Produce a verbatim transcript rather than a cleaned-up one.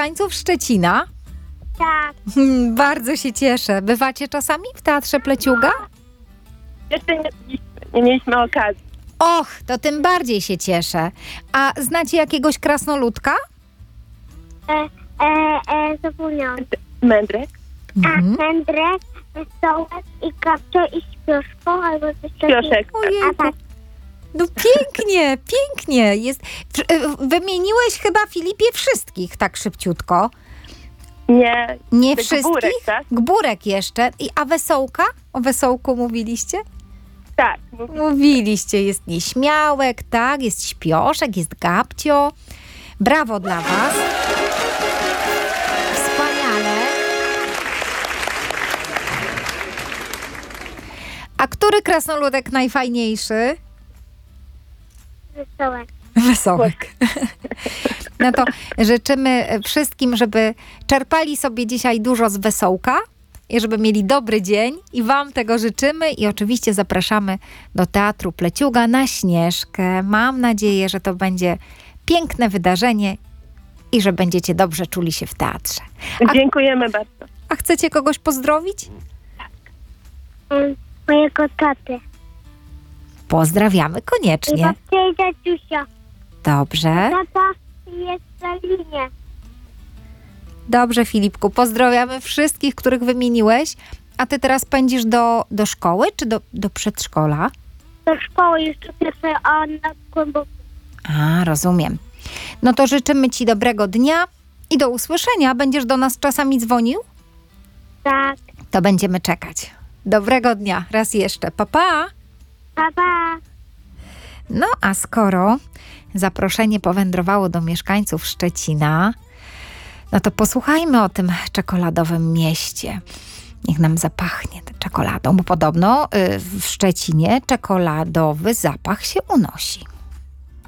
mieszkańców Szczecina? Tak. Hmm, bardzo się cieszę. Bywacie czasami w Teatrze Pleciuga? Jeszcze nie, nie mieliśmy okazji. Och, to tym bardziej się cieszę. A znacie jakiegoś krasnoludka? E, e, e, zapomniałam. Mędrek? A, Mhm. Mędrek, Wesołek i Kapcio i Śpioszko, albo coś takiego. Śpioszek. Ojejku. A tak, No pięknie, pięknie. Jest, w- wymieniłeś chyba, Filipie, wszystkich tak szybciutko. Nie. Nie Tylko wszystkich? Gburek, tak? Gburek jeszcze. I, a Wesołka? O Wesołku mówiliście? Tak. Mówi- Mówiliście. Jest Nieśmiałek, tak? Jest Śpioszek, jest Gabcio. Brawo dla was. Wspaniale. A który krasnoludek najfajniejszy? Wesołek. Wesołek. No to życzymy wszystkim, żeby czerpali sobie dzisiaj dużo z Wesołka i żeby mieli dobry dzień i wam tego życzymy i oczywiście zapraszamy do Teatru Pleciuga na Śnieżkę. Mam nadzieję, że to będzie piękne wydarzenie i że będziecie dobrze czuli się w teatrze. A, Dziękujemy bardzo. a chcecie kogoś pozdrowić? Um, mojego taty. Pozdrawiamy I koniecznie. babcia i tatusia. Dobrze. Tata jest na linie. Dobrze, Filipku. Pozdrawiamy wszystkich, których wymieniłeś. A ty teraz pędzisz do, do szkoły czy do, do przedszkola? Do szkoły jeszcze pierwszej, a na głęboko. A, rozumiem. No to życzymy ci dobrego dnia i do usłyszenia. Będziesz do nas czasami dzwonił? Tak. To będziemy czekać. Dobrego dnia. Raz jeszcze. Pa, pa. Pa, pa. No a skoro zaproszenie powędrowało do mieszkańców Szczecina, no to posłuchajmy o tym czekoladowym mieście. Niech nam zapachnie tę czekoladą, bo podobno y, w Szczecinie czekoladowy zapach się unosi.